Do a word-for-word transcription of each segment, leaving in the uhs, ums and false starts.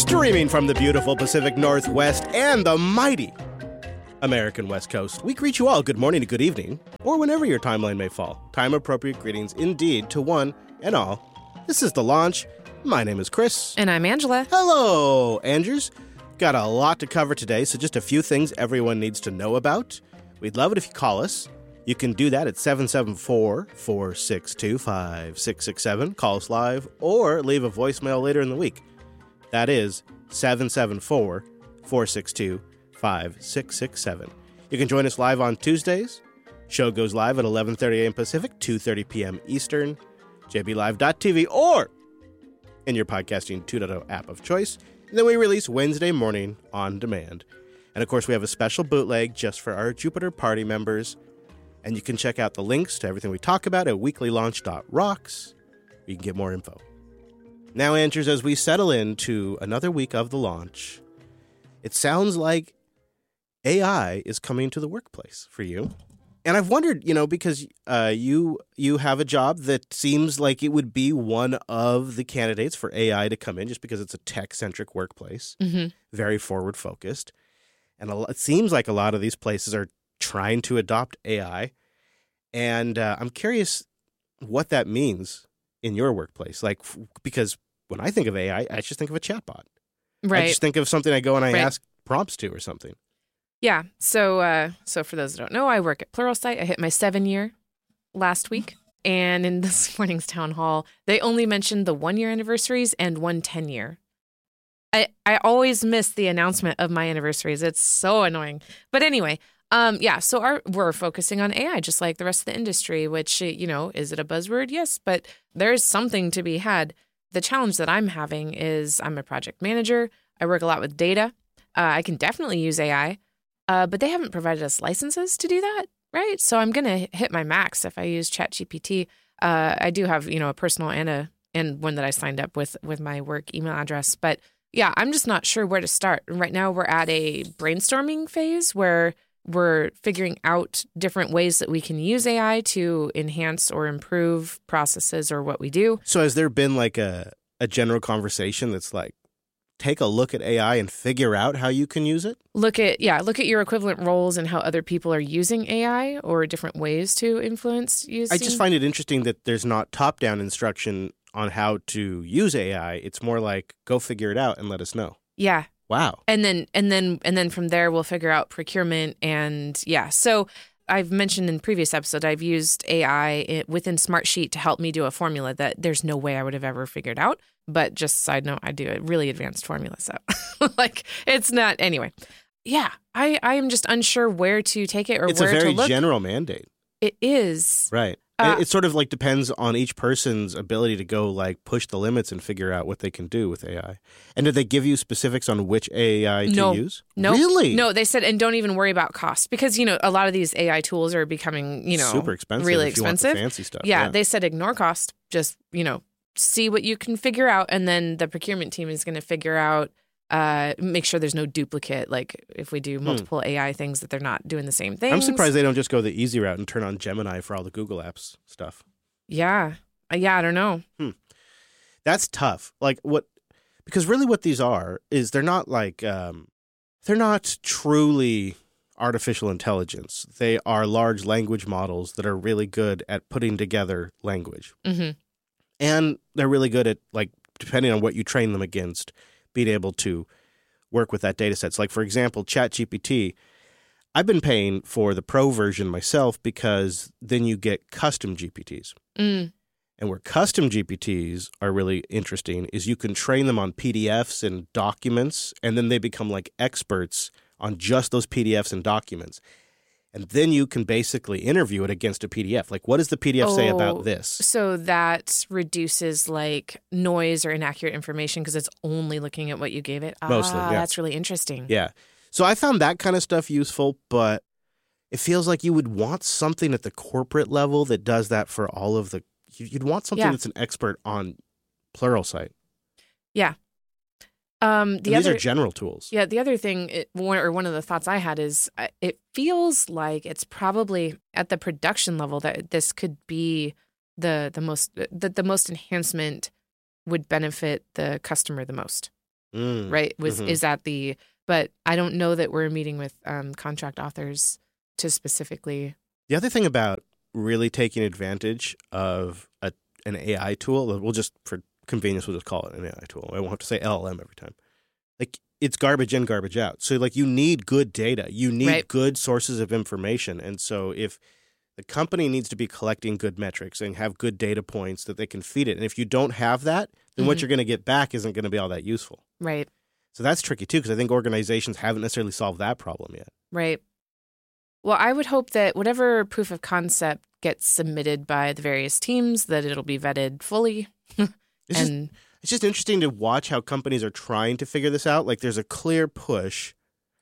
Streaming from the beautiful Pacific Northwest and the mighty American West Coast, we greet you all good morning to good evening, or whenever your timeline may fall. Time-appropriate greetings indeed to one and all. This is The Launch. My name is Chris. And I'm Angela. Hello, Andrews. Got a lot to cover today, so just a few things everyone needs to know about. We'd love it if you call us. You can do that at seven seven four, four six two, five six six seven. Call us live or leave a voicemail later in the week. That is seven seven four, four six two, five six six seven. You can join us live on Tuesdays. Show goes live at eleven thirty a.m. Pacific, two thirty p.m. Eastern, j b live dot t v, or in your podcasting two point oh app of choice. And then we release Wednesday morning on demand. And of course, we have a special bootleg just for our Jupiter Party members. And you can check out the links to everything we talk about at weekly launch dot rocks. You can get more info. Now, Andrews, as we settle into another week of the launch, it sounds like A I is coming to the workplace for you. And I've wondered, you know, because uh, you you have a job that seems like it would be one of the candidates for A I to come in just because it's a tech-centric workplace, Mm-hmm. very forward-focused. And a, it seems like a lot of these places are trying to adopt A I. And uh, I'm curious what that means in your workplace. Like, f- because when I think of A I, I just think of a chatbot. Right. I just think of something I go and I Right. ask prompts to or something. Yeah. So, uh, so for those that don't know, I work at Pluralsight. I hit my seven year last week. And in this morning's town hall, they only mentioned the one year anniversaries and one ten year. I, I always miss the announcement of my anniversaries. It's so annoying. But anyway, um, yeah, so our, we're focusing on A I just like the rest of the industry, which, you know, is it a buzzword? Yes, but there's something to be had. The challenge that I'm having is I'm a project manager. I work a lot with data. Uh, I can definitely use A I, uh, but they haven't provided us licenses to do that, right? So I'm going to hit my max if I use ChatGPT. Uh, I do have, you know, a personal and a and one that I signed up with with my work email address. But yeah, I'm just not sure where to start. Right now, we're at a brainstorming phase where we're figuring out different ways that we can use A I to enhance or improve processes or what we do. So has there been like a, a general conversation that's like, take a look at A I and figure out how you can use it? Look at, yeah, look at your equivalent roles and how other people are using A I or different ways to influence using. I just find it interesting that there's not top-down instruction on how to use A I. It's more like, go figure it out and let us know. Yeah. Wow. And then and then and then from there we'll figure out procurement and yeah. So I've mentioned in previous episode I've used A I within Smartsheet to help me do a formula that there's no way I would have ever figured out. But just side note, I do a really advanced formula, so like it's not anyway. Yeah, I I am just unsure where to take it or it's where a very to look. general mandate. It is. Right. Uh, it, it sort of like depends on each person's ability to go like push the limits and figure out what they can do with A I. And did they give you specifics on which A I to no, use? No. Really? No, they said, and don't even worry about cost because, you know, a lot of these A I tools are becoming, you know, super expensive. really if you want expensive. the fancy stuff. Yeah, Yeah. they said ignore cost. Just, you know, see what you can figure out. And then the procurement team is going to figure out, uh, make sure there's no duplicate. Like if we do multiple hmm. A I things that they're not doing the same things. I'm surprised they don't just go the easy route and turn on Gemini for all the Google Apps stuff. Yeah. Uh, yeah, I don't know. Hmm. That's tough. Like what, because really what these are is they're not like, um, they're not truly artificial intelligence. They are large language models that are really good at putting together language. Mm-hmm. And they're really good at, like, depending on what you train them against, being able to work with that data set. So, like, for example, ChatGPT, I've been paying for the pro version myself because then you get custom G P Ts. Mm. And where custom G P Ts are really interesting is you can train them on P D Fs and documents, and then they become like experts on just those P D Fs and documents. And then you can basically interview it against a P D F. Like, what does the P D F oh, say about this? So that reduces like noise or inaccurate information because it's only looking at what you gave it. Mostly, ah, yeah. That's really interesting. Yeah. So I found that kind of stuff useful, but it feels like you would want something at the corporate level that does that for all of the – you'd want something yeah. that's an expert on Pluralsight. Yeah. Um, the and other, these are general tools. Yeah, the other thing, it, one, or one of the thoughts I had is uh, it feels like it's probably at the production level that this could be the the most that the most enhancement would benefit the customer the most. Mm. right? Was Mhm. is that the? But I don't know that we're meeting with um, contract authors to specifically. The other thing about really taking advantage of a, an A I tool, we'll just, for convenience, we'll just call it an A I tool. I won't have to say L L M every time. Like, it's garbage in, garbage out. So, like, you need good data. You need Right. good sources of information. And so if the company needs to be collecting good metrics and have good data points that they can feed it. And if you don't have that, then what Mhm. you're going to get back isn't going to be all that useful. Right. So that's tricky, too, because I think organizations haven't necessarily solved that problem yet. Right. Well, I would hope that whatever proof of concept gets submitted by the various teams, that it'll be vetted fully. It's just, and it's just interesting to watch how companies are trying to figure this out. Like, there's a clear push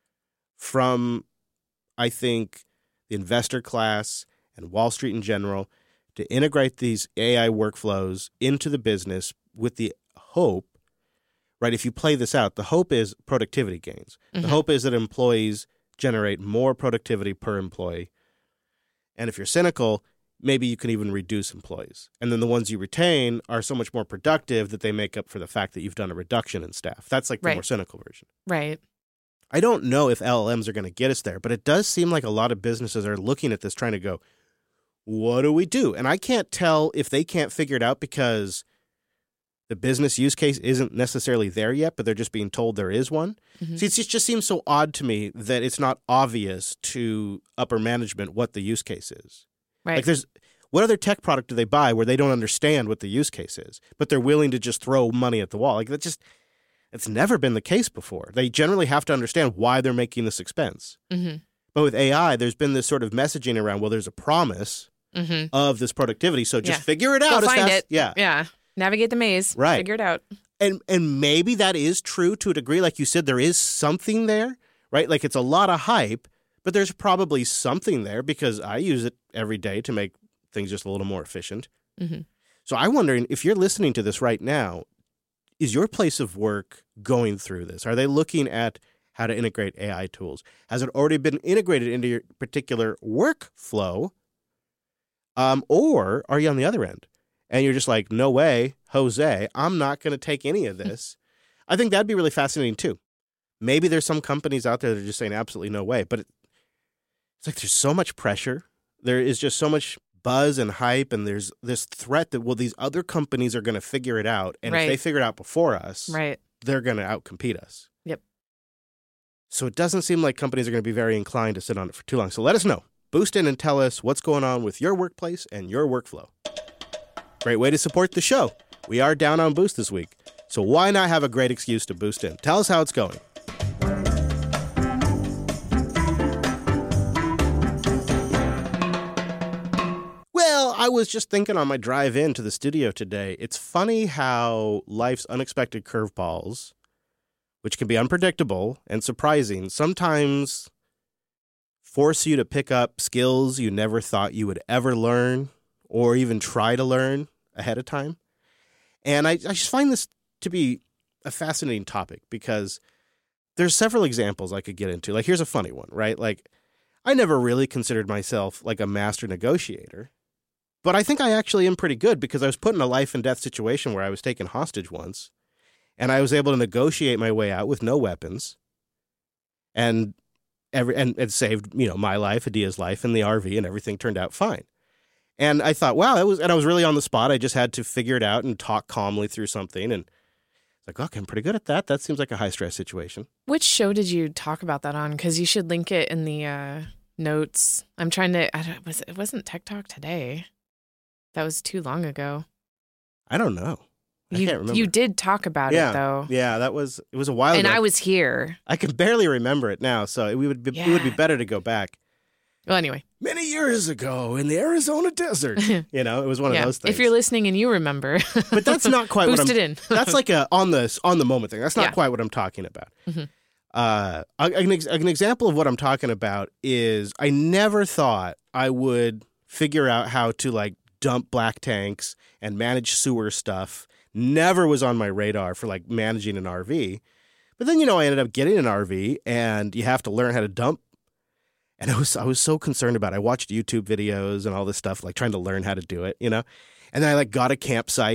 from, I think, the investor class and Wall Street in general to integrate these A I workflows into the business with the hope, right? If you play this out, the hope is productivity gains. Mhm. The hope is that employees generate more productivity per employee. And if you're cynical, maybe you can even reduce employees. And then the ones you retain are so much more productive that they make up for the fact that you've done a reduction in staff. That's like the Right. more cynical version. right. I don't know if L L Ms are going to get us there, but it does seem like a lot of businesses are looking at this trying to go, what do we do? And I can't tell if they can't figure it out because the business use case isn't necessarily there yet, but they're just being told there is one. Mhm. See, it just, just seems so odd to me that it's not obvious to upper management what the use case is. Right. Like, there's what other tech product do they buy where they don't understand what the use case is, but they're willing to just throw money at the wall? Like, that just, it's never been the case before. They generally have to understand why they're making this expense. hmm But with A I, there's been this sort of messaging around, well, there's a promise hmm of this productivity, so just Yeah. figure it out. Go as find fast- it. Yeah. Yeah. Navigate the maze. Right. Figure it out. And and maybe that is true to a degree. Like you said, there is something there, right? Like, it's a lot of hype, but there's probably something there because I use it every day to make things just a little more efficient. hmm So I'm wondering, if you're listening to this right now, is your place of work going through this? Are they looking at how to integrate A I tools? Has it already been integrated into your particular workflow? Um, or are you on the other end? And you're just like, no way, Jose, I'm not going to take any of this. I think that'd be really fascinating, too. Maybe there's some companies out there that are just saying absolutely no way. But it, it's like there's so much pressure. There is just so much buzz and hype. And there's this threat that, well, these other companies are going to figure it out. And Right. if they figure it out before us, Right. they're going to outcompete us. Yep. So it doesn't seem like companies are going to be very inclined to sit on it for too long. So let us know. Boost in and tell us what's going on with your workplace and your workflow. Great way to support the show. We are down on Boost this week, so why not have a great excuse to boost in? Tell us how it's going. Well, I was just thinking on my drive in to the studio today, it's funny how life's unexpected curveballs, which can be unpredictable and surprising, sometimes force you to pick up skills you never thought you would ever learn or even try to learn ahead of time. And I, I just find this to be a fascinating topic because there's several examples I could get into. Like, here's a funny one, right? Like, I never really considered myself like a master negotiator, but I think I actually am pretty good because I was put in a life and death situation where I was taken hostage once, and I was able to negotiate my way out with no weapons, and every and it saved, you know, my life, Adia's life, and the R V, and everything turned out fine. And I thought, wow, that was, and I was really on the spot. I just had to figure it out and talk calmly through something, and it's like, okay, I'm pretty good at that. That seems like a high stress situation. Which show did you talk about that on? Because you should link it in the uh, notes. I'm trying to. I don't, was it wasn't Tech Talk Today? That was too long ago. I don't know. I You can't remember. you did talk about yeah, it though, yeah, that was it was a while and ago. I was here. I can barely remember it now, so it would be, it would be Yeah. better to go back Well, anyway, many years ago in the Arizona desert. You know, it was one yeah. of those things. If you're listening and you remember, But that's not quite what boost I'm. it in. That's like a on the on the moment thing. That's not Yeah. quite what I'm talking about. Mhm. Uh, an, ex- an example of what I'm talking about is I never thought I would figure out how to like dump black tanks and manage sewer stuff. Never was on my radar for like managing an R V. But then, you know, I ended up getting an R V and you have to learn how to dump. And I was I was so concerned about it. I watched YouTube videos and all this stuff, like trying to learn how to do it, you know. And then I like got a campsite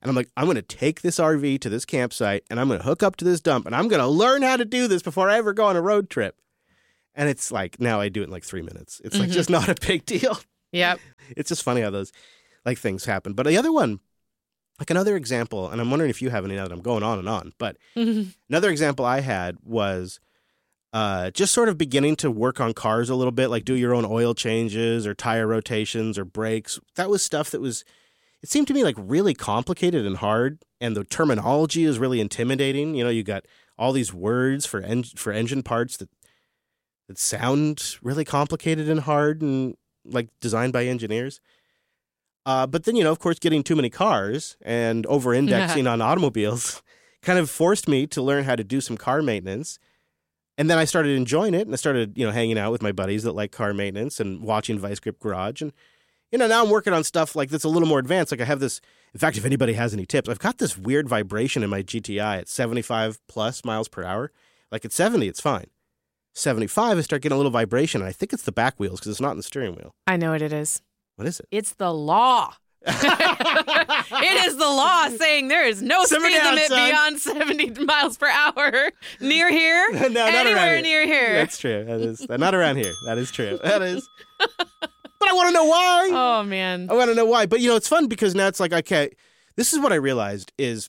And I'm like, I'm going to take this R V to this campsite and I'm going to hook up to this dump and I'm going to learn how to do this before I ever go on a road trip. And it's like, now I do it in like three minutes. It's like Mhm. just not a big deal. Yep. It's just funny how those like things happen. But the other one, like another example, and I'm wondering if you have any now that I'm going on and on, but another example I had was uh, just sort of beginning to work on cars a little bit, like do your own oil changes or tire rotations or brakes. That was stuff that was, it seemed to me like really complicated and hard. And the terminology is really intimidating. You know, you got all these words for en- for engine parts that that sound really complicated and hard and like designed by engineers. Uh, but then, you know, of course, getting too many cars and over-indexing on automobiles kind of forced me to learn how to do some car maintenance. And then I started enjoying it, and I started, you know, hanging out with my buddies that like car maintenance and watching Vice Grip Garage. And, you know, now I'm working on stuff like that's a little more advanced. Like I have this, in fact, if anybody has any tips, I've got this weird vibration in my G T I at seventy-five plus miles per hour. Like at seventy, it's fine. seventy-five, I start getting a little vibration, and I think it's the back wheels because it's not in the steering wheel. I know what it is. What is it? It's the law. It is the law saying there is no Simmer speed down, limit son. beyond seventy miles per hour near here, No, not around anywhere here. near here. That's true. That is not around here. That is true. That is. But I want to know why. Oh, man. I want to know why. But, you know, it's fun because now it's like, okay, this is what I realized is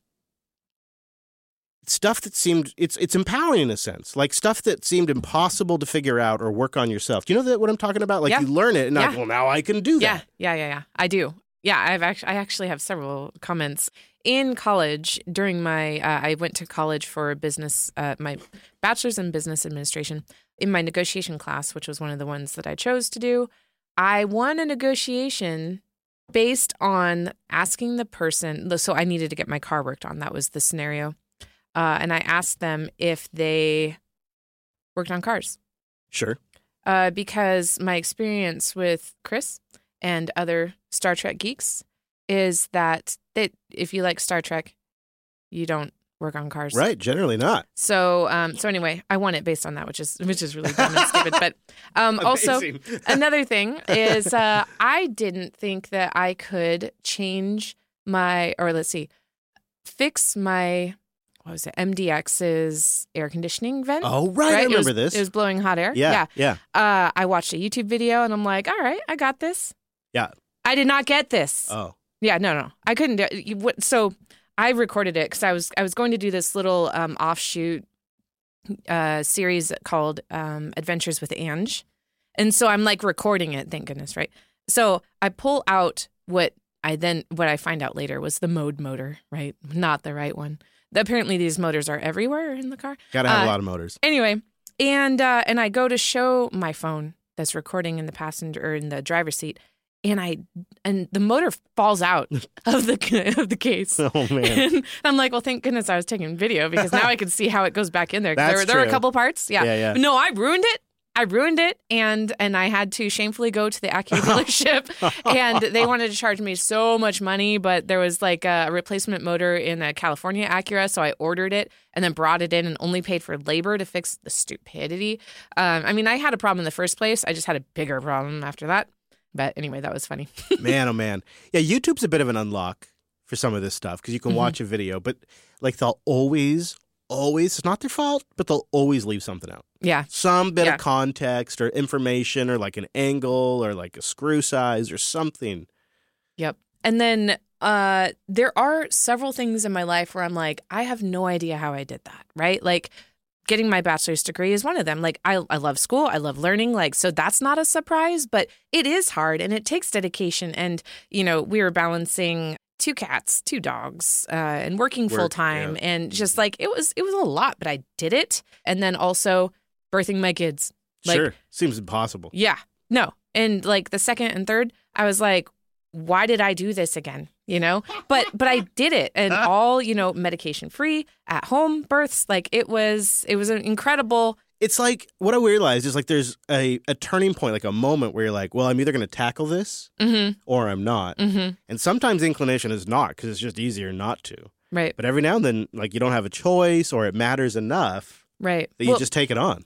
stuff that seemed, it's it's empowering in a sense. Like stuff that seemed impossible to figure out or work on yourself. Do you know that what I'm talking about? Like Yeah. you learn it and Yeah. like, well, now I can do Yeah, that. yeah, yeah, yeah. I do. Yeah, I've actually, I actually have several comments. In college, during my, uh, I went to college for business, uh, my bachelor's in business administration. In my negotiation class, which was one of the ones that I chose to do, I won a negotiation based on asking the person. So I needed to get my car worked on. That was the scenario. Uh, and I asked them if they worked on cars. Sure. Uh, because my experience with Chris and other Star Trek geeks is that they, if you like Star Trek, you don't work on cars. Right. Generally not. So, um, so anyway, I won it based on that, which is which is really dumb and stupid. But um, also, Amazing. another thing is uh, I didn't think that I could change my, or let's see, fix my, what was it, M D X's air conditioning vent. Oh, right. I It remember was- this. It was blowing hot air. yeah. Yeah. Uh, I watched a YouTube video and I'm like, all right, I got this. Yeah. I did not get this. Oh. Yeah, no, no, I couldn't do it. You- what- So I recorded it because I was I was going to do this little um, offshoot uh, series called um, Adventures with Ange, and so I'm like recording it. Thank goodness, right? So I pull out what I then what I find out later was the mode motor, right? Not the right one. Apparently, these motors are everywhere in the car. Got to have Uh, a lot of motors. Anyway, and uh, and I go to show my phone that's recording in the passenger or in the driver's seat, and I and the motor falls out of the of the case. Oh, man. And I'm like, well, thank goodness I was taking video because now I can see how it goes back in there. 'Cause That's there, there were a true. couple parts. Yeah. Yeah, yeah. No, I ruined it. I ruined it, and and I had to shamefully go to the Acura dealership, and they wanted to charge me so much money, but there was like a replacement motor in a California Acura, so I ordered it and then brought it in and only paid for labor to fix the stupidity. Um, I mean, I had a problem in the first place. I just had a bigger problem after that. But anyway, that was funny. Man, oh, man. Yeah, YouTube's a bit of an unlock for some of this stuff because you can Mhm. watch a video, but like they'll always, always, it's not their fault, but they'll always leave something out. Yeah. Some bit Yeah. of context or information or like an angle or like a screw size or something. Yep. And then uh, there are several things in my life where I'm like, I have no idea how I did that, right? Like getting my bachelor's degree is one of them. Like I, I love school. I love learning. Like, so that's not a surprise, but it is hard and it takes dedication. And, you know, we were balancing two cats, two dogs, uh, and working Work, full time. yeah. And just like, it was, it was a lot, but I did it. And then also birthing my kids. Like, Sure. Seems impossible. yeah. No. And like the second and third, I was like, why did I do this again? You know, but but I did it, and all, you know, medication free at home births. Like it was it was an incredible. It's like what I realized is like there's a, a turning point, like a moment where you're like, well, I'm either going to tackle this Mm-hmm, or I'm not. mm-hmm, And sometimes inclination is not because it's just easier not to. right, But every now and then, like you don't have a choice or it matters enough right. that you Well, just take it on.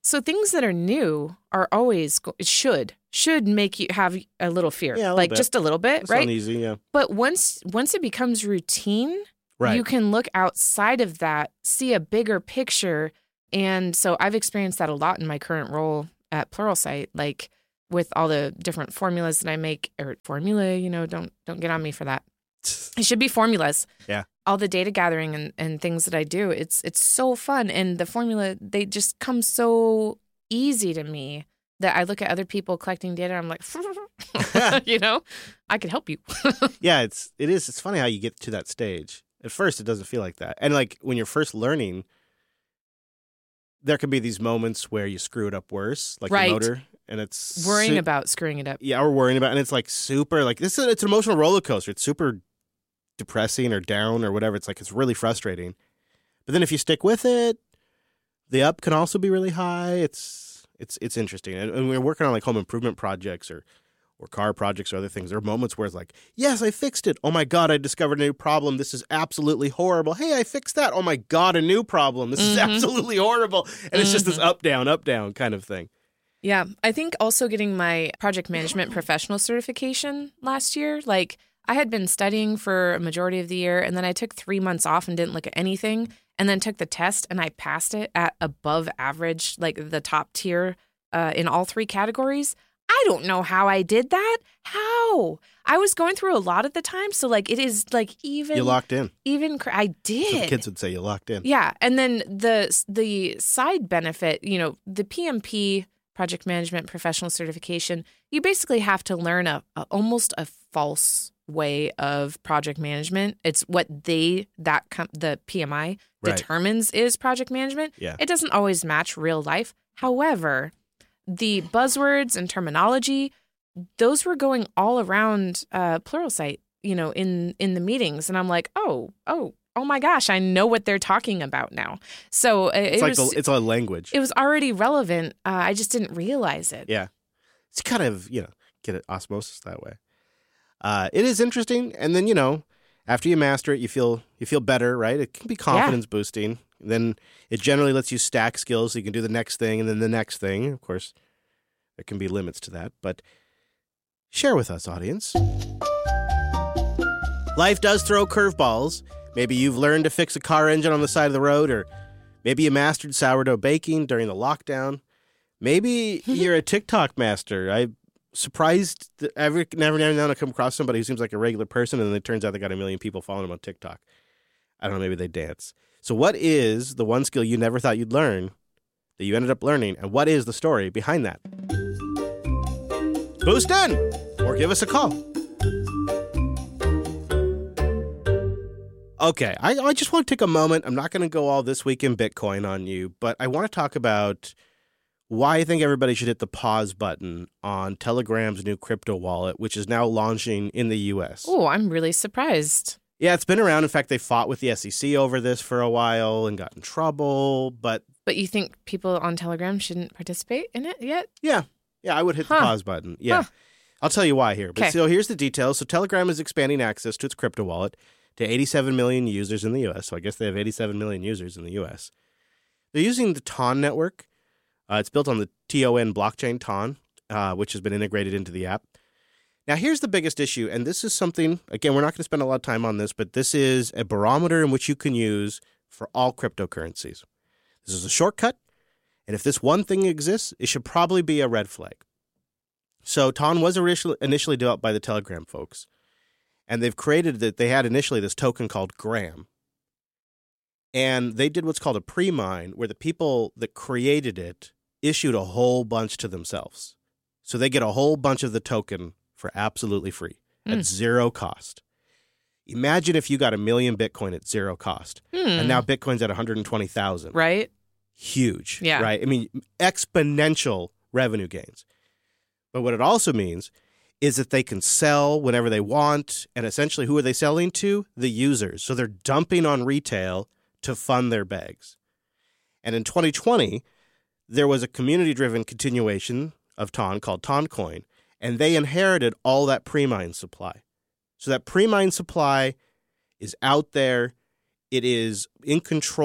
So things that are new are always go- it should should make you have a little fear, Yeah, a little like bit. just a little bit, It's right? uneasy, yeah. But once once it becomes routine, Right. you can look outside of that, see a bigger picture, and so I've experienced that a lot in my current role at Pluralsight, like with all the different formulas that I make, or formula, you know, don't don't get on me for that. It should be formulas. Yeah. All the data gathering and, and things that I do, it's it's so fun. And the formula, they just come so easy to me that I look at other people collecting data. I'm like, you know, I could help you. Yeah, it's it is. It's funny how you get to that stage. At first, it doesn't feel like that. And like when you're first learning, there can be these moments where you screw it up worse, like Right. the motor. And it's Worrying su- about screwing it up. Yeah, we're worrying about it. And it's like super, like this is, it's an emotional roller coaster. It's super depressing or down or whatever. It's like, it's really frustrating. But then if you stick with it, the up can also be really high. It's, it's, it's interesting. And, and we're working on like home improvement projects or, or car projects or other things. There are moments where it's like, yes, I fixed it. Oh my God, I discovered a new problem. This is absolutely horrible. Hey, I fixed that. Oh my God, a new problem. This is Mhm. absolutely horrible. And it's just this up, down, up, down kind of thing. Yeah. I think also getting my project management professional certification last year, like I had been studying for a majority of the year, and then I took three months off and didn't look at anything, and then took the test and I passed it at above average, like the top tier uh, in all three categories. I don't know how I did that. How? I was going through a lot at the time. So like it is like even You locked in. even cr- I did. So the kids would say you locked in. Yeah. And then the the side benefit, you know, the P M P project management professional certification, you basically have to learn a, a almost a false way of project management. It's what they that com- the P M I Right. determines is project management. Yeah. It doesn't always match real life. However, the buzzwords and terminology, those were going all around uh, Pluralsight, you know, in in the meetings, and I'm like, oh, oh, oh my gosh, I know what they're talking about now. So uh, It's it like was the, it's a language. it was already relevant. Uh, I just didn't realize it. Yeah. It's kind of, you know, get it osmosis that way. Uh, it is interesting. And then, you know, after you master it, you feel you feel better, right? It can be confidence boosting. Then it generally lets you stack skills so you can do the next thing and then the next thing. Of course, there can be limits to that. But share with us, audience. Life does throw curveballs. Maybe you've learned to fix a car engine on the side of the road, or maybe you mastered sourdough baking during the lockdown. Maybe you're a TikTok master. I'm surprised that every never, never, never come across somebody who seems like a regular person, and it turns out they got a million people following them on TikTok. I don't know, maybe they dance. So what is the one skill you never thought you'd learn that you ended up learning, and what is the story behind that? Boost in, or give us a call. Okay, I, I just want to take a moment. I'm not going to go all this week in Bitcoin on you, but I want to talk about why I think everybody should hit the pause button on Telegram's new crypto wallet, which is now launching in the U S. Oh, I'm really surprised. Yeah, it's been around. In fact, they fought with the S E C over this for a while and got in trouble. But But you think people on Telegram shouldn't participate in it yet? yeah, yeah, I would hit Huh. the pause button. Yeah, Huh. I'll tell you why here. But 'Kay. so here's the details. So Telegram is expanding access to its crypto wallet to eighty-seven million users in the U S. So I guess they have eighty-seven million users in the U S. They're using the T O N network. Uh, it's built on the T O N blockchain, T O N, uh, which has been integrated into the app. Now, here's the biggest issue, and this is something, again, we're not going to spend a lot of time on this, but this is a barometer in which you can use for all cryptocurrencies. This is a shortcut, and if this one thing exists, it should probably be a red flag. So T O N was initially, initially developed by the Telegram folks, and they've created that. They had initially this token called Gram, and they did what's called a pre-mine, where the people that created it issued a whole bunch to themselves. So they get a whole bunch of the token for absolutely free at Mm. zero cost. Imagine if you got a million Bitcoin at zero cost, Hmm. and now Bitcoin's at one hundred twenty thousand. Right? Huge, Yeah. right? I mean, exponential revenue gains. But what it also means is that they can sell whenever they want, and essentially who are they selling to? The users. So they're dumping on retail to fund their bags. And in twenty twenty, there was a community-driven continuation of T O N called Toncoin, and they inherited all that pre-mine supply. So that pre-mine supply is out there. It is in control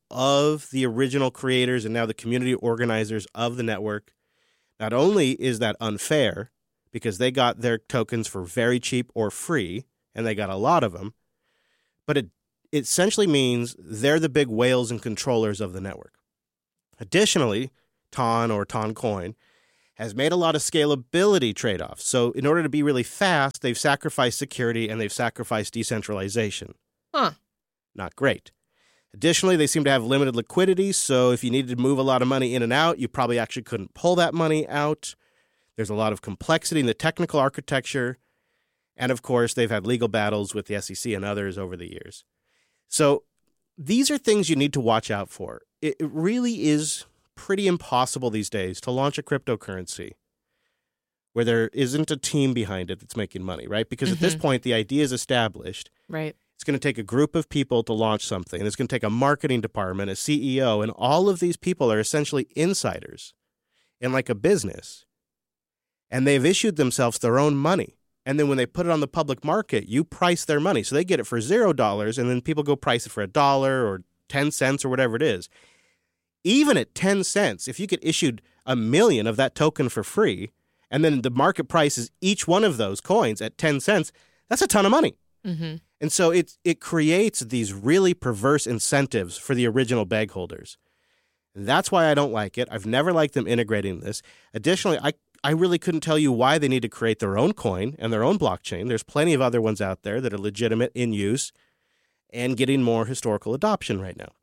of the original creators and now the community organizers of the network. Not only is that unfair, because they got their tokens for very cheap or free, and they got a lot of them, but it, it essentially means they're the big whales and controllers of the network. Additionally, Ton or Toncoin has made a lot of scalability trade-offs. So in order to be really fast, they've sacrificed security and they've sacrificed decentralization. Huh. Not great. Additionally, they seem to have limited liquidity, so if you needed to move a lot of money in and out, you probably actually couldn't pull that money out. There's a lot of complexity in the technical architecture. And of course, they've had legal battles with the S E C and others over the years. So these are things you need to watch out for. It, it really is pretty impossible these days to launch a cryptocurrency where there isn't a team behind it that's making money, right? Because mm-hmm. at this point, the idea is established. Right. It's going to take a group of people to launch something. And it's going to take a marketing department, a C E O, and all of these people are essentially insiders in like a business. And they've issued themselves their own money. And then when they put it on the public market, you price their money. So they get it for zero dollars, and then people go price it for a dollar or ten cents or whatever it is. Even at ten cents, if you get issued a million of that token for free, and then the market prices each one of those coins at ten cents, that's a ton of money. Mm-hmm. And so it, it creates these really perverse incentives for the original bag holders. And that's why I don't like it. I've never liked them integrating this. Additionally, I I really couldn't tell you why they need to create their own coin and their own blockchain. There's plenty of other ones out there that are legitimate in use and getting more historical adoption right now.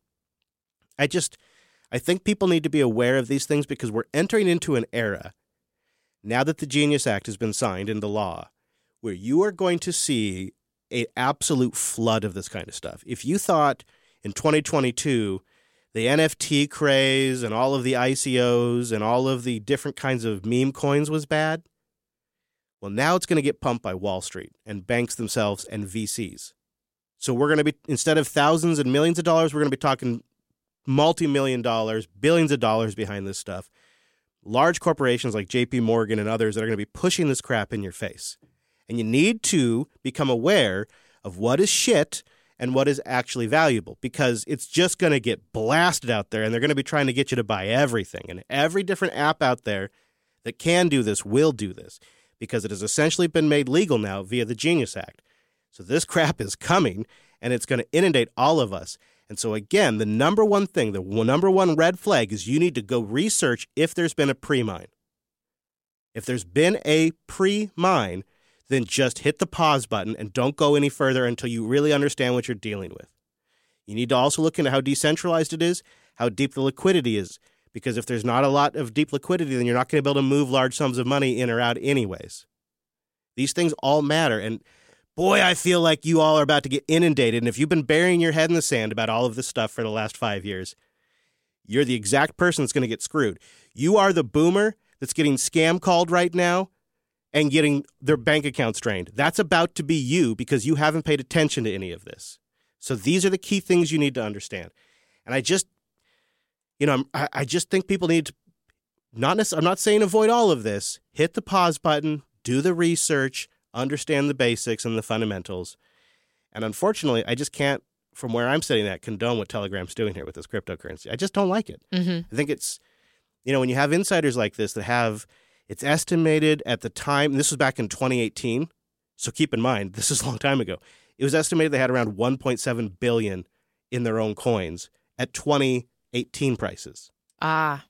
I just, I think people need to be aware of these things because we're entering into an era, now that the Genius Act has been signed into law, where you are going to see an absolute flood of this kind of stuff. If you thought in twenty twenty-two the N F T craze and all of the I C Os and all of the different kinds of meme coins was bad, well, now it's going to get pumped by Wall Street and banks themselves and V Cs. So we're going to be, instead of thousands and millions of dollars, we're going to be talking multi-million dollars, billions of dollars behind this stuff. Large corporations like J P Morgan and others that are going to be pushing this crap in your face. And you need to become aware of what is shit and what is actually valuable, because it's just going to get blasted out there, and they're going to be trying to get you to buy everything. And every different app out there that can do this will do this, because it has essentially been made legal now via the Genius Act. So this crap is coming, and it's going to inundate all of us. And so again, the number one thing, the number one red flag is you need to go research if there's been a pre-mine. If there's been a pre-mine, then just hit the pause button and don't go any further until you really understand what you're dealing with. You need to also look into how decentralized it is, how deep the liquidity is, because if there's not a lot of deep liquidity, then you're not going to be able to move large sums of money in or out anyways. These things all matter, and boy, I feel like you all are about to get inundated, and if you've been burying your head in the sand about all of this stuff for the last five years, you're the exact person that's going to get screwed. You are the boomer that's getting scam called right now and getting their bank accounts drained. That's about to be you because you haven't paid attention to any of this. So these are the key things you need to understand. And I just, you know, I, I just think people need to, not necessarily, I'm not saying avoid all of this. Hit the pause button, do the research, understand the basics and the fundamentals. And unfortunately, I just can't, from where I'm sitting at, condone what Telegram's doing here with this cryptocurrency. I just don't like it. Mm-hmm. I think it's, you know, when you have insiders like this that have, it's estimated at the time, and this was back in twenty eighteen, so keep in mind, this is a long time ago. It was estimated they had around one point seven billion dollars in their own coins at twenty eighteen prices. Ah.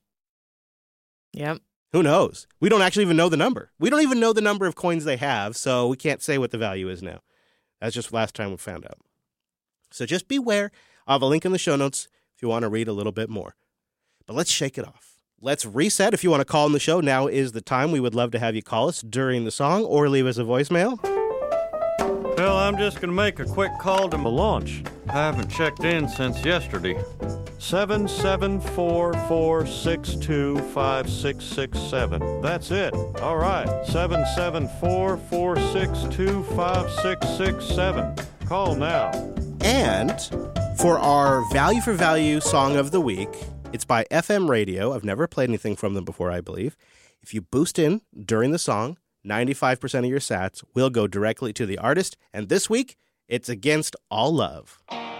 Yep. Who knows? We don't actually even know the number. We don't even know the number of coins they have, so we can't say what the value is now. That's just last time we found out. So just beware. I'll have a link in the show notes if you want to read a little bit more. But let's shake it off. Let's reset. If you want to call in the show, now is the time. We would love to have you call us during the song or leave us a voicemail. Well, I'm just going to make a quick call to my launch. I haven't checked in since yesterday. seven seven four, four six two, five six six seven. That's it. All right. seven seven four, four six two, five six six seven. Call now. And for our Value for Value Song of the Week, it's by F M Radio. I've never played anything from them before, I believe. If you boost in during the song, ninety-five percent of your sats will go directly to the artist. And this week, it's Against All Love.